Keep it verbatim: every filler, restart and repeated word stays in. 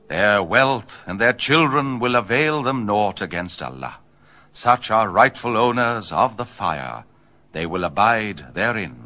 Their wealth and their children will avail them naught against Allah. Such are rightful owners of the fire. They will abide therein